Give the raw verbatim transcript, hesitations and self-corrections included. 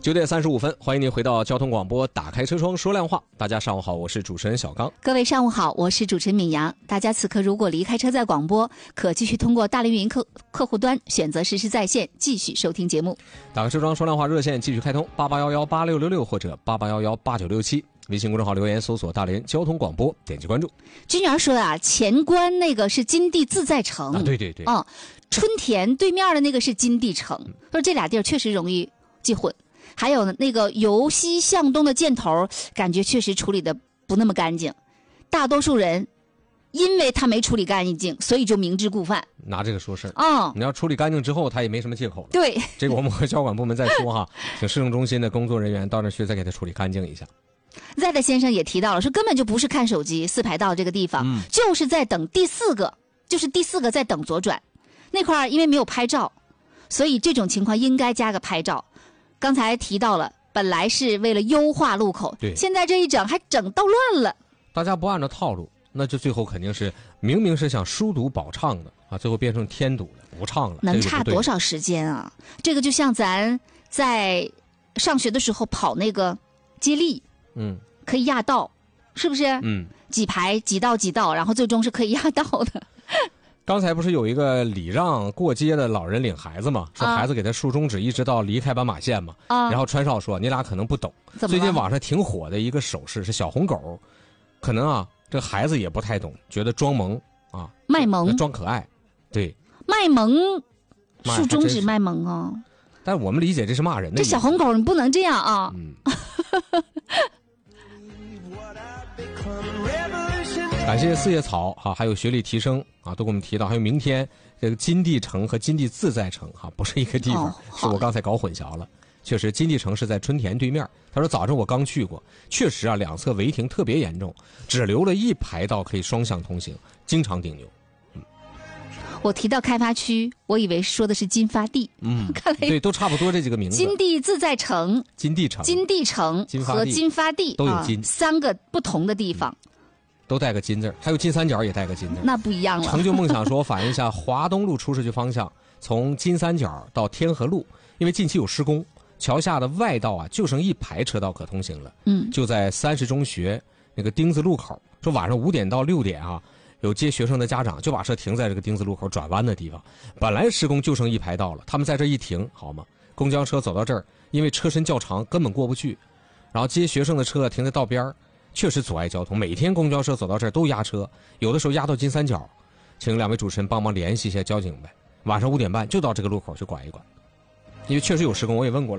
九点三十五分，欢迎您回到交通广播，打开车窗说亮话。大家上午好，我是主持人小刚。 各位上午好，我是主持人敏阳。大家此刻如果离开车载广播，可继续通过大连云客客户端选择实时在线，继续收听节目。 打开车窗说亮话热线继续开通八八幺幺八六六六或者八八幺幺八九六七，微信公众号留言搜索大连交通广播，点击关注。 君儿说啊，前关那个是金地自在城啊，对对对， 嗯，春田对面的那个是金地城，说这俩地儿确实容易记混。还有那个由西向东的箭头，感觉确实处理的不那么干净。大多数人因为他没处理干净，所以就明知故犯， 拿这个说事儿。 哦， 你要处理干净之后，他也没什么借口了。 对， 这个我们和交管部门再说哈，请市政中心的工作人员到那去再给他处理干净一下。 在的先生也提到了，说根本就不是看手机，四排道这个地方、 嗯、 就是在等第四个，就是第四个在等左转那块儿，因为没有拍照，所以这种情况应该加个拍照。刚才提到了，本来是为了优化路口， 对， 现在这一整还整到乱了。 大家不按照套路，那就最后肯定是明明是想疏堵保畅的啊，最后变成添堵了，不畅了， 能差多少时间啊？这个就像咱在上学的时候跑那个接力， 嗯， 可以压道，是不是？ 嗯， 几排几道几道，然后最终是可以压道的。 刚才不是有一个礼让过街的老人领孩子吗？说孩子给他竖中指，一直到离开斑马线嘛。啊、然后川少说：“你俩可能不懂，最近网上挺火的一个手势是小红狗，可能啊，这孩子也不太懂，觉得装萌啊， 卖萌， 装可爱，对， 卖萌，竖中指卖萌啊。 但我们理解这是骂人的。 这小红狗你不能这样啊。嗯” 感谢四叶草哈、啊，还有学历提升啊，都给我们提到，还有明天这个金地城和金地自在城哈、啊，不是一个地方，哦、是我刚才搞混淆了。确实，金地城是在春田对面。他说早上我刚去过，确实啊，两侧违停特别严重，只留了一排道可以双向通行，经常顶牛。嗯， 我提到开发区，我以为说的是金发地。 嗯， 看来对，都差不多这几个名字。 金地自在城、 金地城、 金地城和金发地都有金、 啊，三个不同的地方。 嗯，都带个金字，还有金三角也带个金字， 那不一样了。 成就梦想说反映一下华东路出市区方向，从金三角到天河路，因为近期有施工，桥下的外道啊就剩一排车道可通行了。嗯，就在三十中学那个丁字路口，说晚上五点到六点啊，有接学生的家长就把车停在这个丁字路口转弯的地方，本来施工就剩一排道了，他们在这一停，好吗？公交车走到这儿，因为车身较长，根本过不去，然后接学生的车停在道边儿。确实阻碍交通，每天公交车走到这儿都压车，有的时候压到金三角，请两位主持人帮忙联系一下交警呗。晚上五点半就到这个路口去管一管，因为确实有施工，我也问过了。